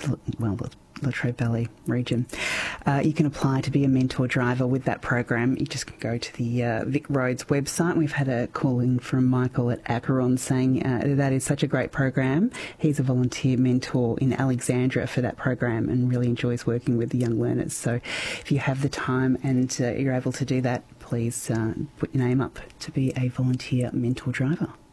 the Latrobe Valley region. You can apply to be a mentor driver with that program. You just go to the Vic Roads website. We've had a call in from Michael at Acheron saying that is such a great program. He's a volunteer mentor in Alexandra for that program and really enjoys working with the young learners. So if you have the time and you're able to do that, please put your name up to be a volunteer mentor driver.